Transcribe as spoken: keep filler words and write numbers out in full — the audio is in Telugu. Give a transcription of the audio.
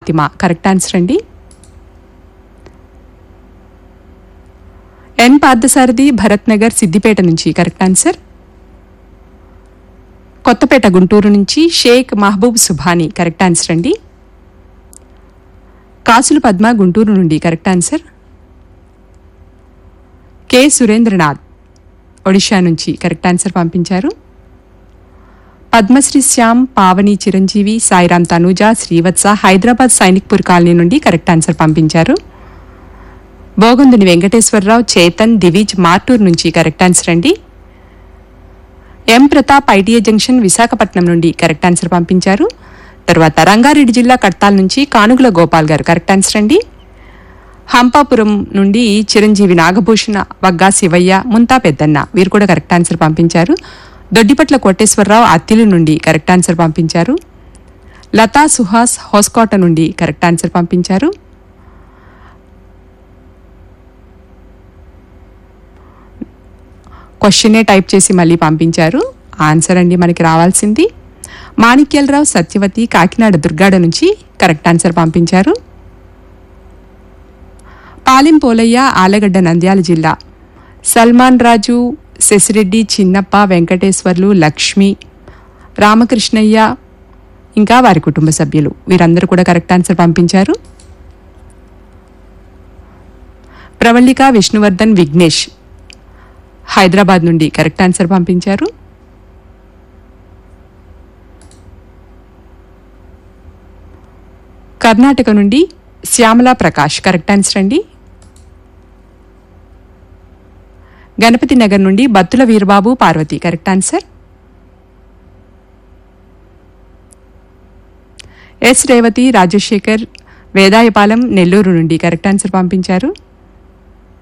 ఫాతిమా కరెక్ట్ ఆన్సర్ అండి. ఎన్ పార్థసారథి భరత్ నగర్ సిద్దిపేట నుంచి కరెక్ట్ ఆన్సర్. కొత్తపేట గుంటూరు నుంచి షేక్ మహబూబ్ సుభాని కరెక్ట్ ఆన్సర్ అండి. కాసులు పద్మ గుంటూరు నుండి correct answer. K Surendranath Odisha నుంచి కరెక్ట్ ఆన్సర్ పంపించారు. పద్మశ్రీ శ్యామ్, పావని, చిరంజీవి, సాయిరాం తనూజ, శ్రీవత్స హైదరాబాద్ సైనిక్పూర్ కాలనీ నుండి కరెక్ట్ ఆన్సర్ పంపించారు. బోగొందుని వెంకటేశ్వరరావు, చేతన్, దివిజ్ మార్టూర్ నుంచి కరెక్ట్ ఆన్సర్ అండి. ఎం ప్రతాప్ ఐటీఐ జంక్షన్ విశాఖపట్నం నుండి కరెక్ట్ ఆన్సర్ పంపించారు. తర్వాత రంగారెడ్డి జిల్లా కడ్తాల్ నుంచి కానుగుల గోపాల్ గారు కరెక్ట్ ఆన్సర్ అండి. హంపాపురం నుండి చిరంజీవి, నాగభూషణ, వగ్గా శివయ్య, ముంతా పెద్దన్న వీరు కూడా కరెక్ట్ ఆన్సర్ పంపించారు. దొడ్డిపట్ల కోటేశ్వరరావు అత్తిలి నుండి కరెక్ట్ ఆన్సర్ పంపించారు. లతా సుహాస్ హోస్కోట నుండి కరెక్ట్ ఆన్సర్ పంపించారు. క్వశ్చనే టైప్ చేసి మళ్ళీ పంపించారు. ఆన్సర్ అండి మనకి రావాల్సింది. మాణిక్యాలరావు సత్యవతి కాకినాడ దుర్గాడ నుంచి కరెక్ట్ ఆన్సర్ పంపించారు. పాలెం పోలయ్య ఆలగడ్డ నంద్యాల జిల్లా, సల్మాన్ రాజు, శశిరెడ్డి, చిన్నప్ప, వెంకటేశ్వర్లు, లక్ష్మి, రామకృష్ణయ్య ఇంకా వారి కుటుంబ సభ్యులు వీరందరూ కూడా కరెక్ట్ ఆన్సర్ పంపించారు. ప్రవళిక, విష్ణువర్ధన్, విఘ్నేష్ హైదరాబాద్ నుండి కరెక్ట్ ఆన్సర్ పంపించారు. కర్ణాటక నుండి శ్యామలా ప్రకాష్ కరెక్ట్ ఆన్సర్ అండి. గణపతి నగర్ నుండి Battula Veerababu, Parvati correct answer. Yes Revathi, Rajasekhar, Vedayapalem Nellore నుండి కరెక్ట్ ఆన్సర్ పంపించారు.